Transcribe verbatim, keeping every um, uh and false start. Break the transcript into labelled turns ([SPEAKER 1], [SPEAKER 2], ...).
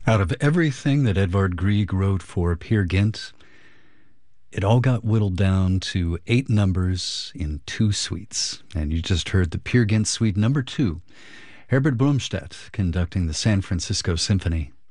[SPEAKER 1] Out of everything that Edvard Grieg wrote for Peer Gynt, it all got whittled down to eight numbers in two suites. And you just heard the Peer Gynt Suite number two, Herbert Bromstedt conducting the San Francisco Symphony.